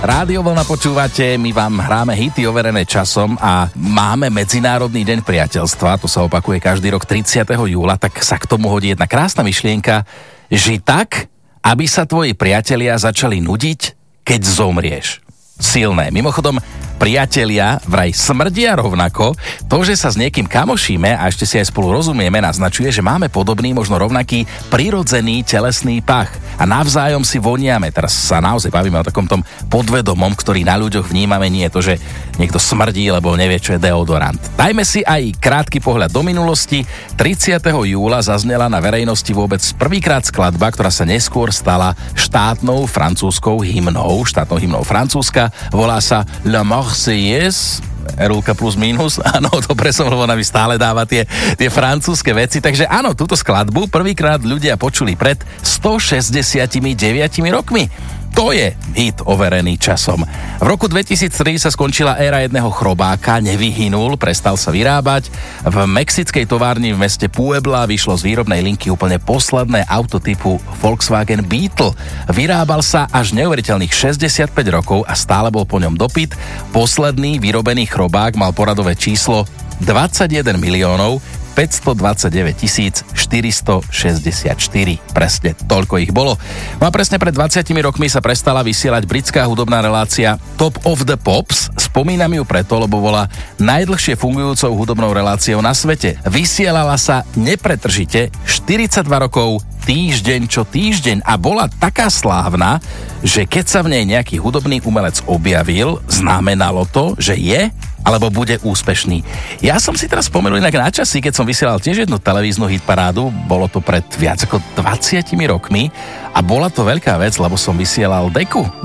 Rádio Vlna počúvate, my vám hráme hity overené časom a máme Medzinárodný deň priateľstva, to sa opakuje každý rok 30. júla, tak sa k tomu hodí jedna krásna myšlienka, ži tak, aby sa tvoji priatelia začali nudiť, keď zomrieš. Silné. Mimochodom, priatelia vraj smrdia rovnako. To, že sa s niekým kamošíme a ešte si aj spolu rozumieme, naznačuje, že máme podobný, možno rovnaký prirodzený telesný pach. A navzájom si voniame. Teraz sa naozaj bavíme o takom tom podvedomom, ktorý na ľuďoch vnímame. Nie je to, že niekto smrdí, lebo nevie, čo je deodorant. Dajme si aj krátky pohľad do minulosti. 30. júla zaznela na verejnosti vôbec prvýkrát skladba, ktorá sa neskôr stala štátnou francúzskou hymnou. Štátnou hymnou Francúzska. Volá sa La Marseillaise, Erulka plus minus, áno, dobre som, lebo ona mi stále dáva tie francúzske veci, takže áno, túto skladbu prvýkrát ľudia počuli pred 169 rokmi. To je hit overený časom. V roku 2003 sa skončila éra jedného chrobáka, nevyhynul, prestal sa vyrábať. V mexickej továrni v meste Puebla vyšlo z výrobnej linky úplne posledné auto typu Volkswagen Beetle. Vyrábal sa až neuveriteľných 65 rokov a stále bol po ňom dopyt. Posledný vyrobený chrobák mal poradové číslo 21 miliónov 529 464. Presne toľko ich bolo. No a presne pred 20 rokmi sa prestala vysielať britská hudobná relácia Top of the Pops. Spomínam ju preto, lebo bola najdlhšie fungujúcou hudobnou reláciou na svete. Vysielala sa nepretržite 42 rokov týždeň čo týždeň a bola taká slávna, že keď sa v nej nejaký hudobný umelec objavil, znamenalo to, že je alebo bude úspešný. Ja som si teraz spomenul inak na časy, keď som vysielal tiež jednu televíznu hitparádu, bolo to pred viac ako 20 rokmi a bola to veľká vec, lebo som vysielal Deku.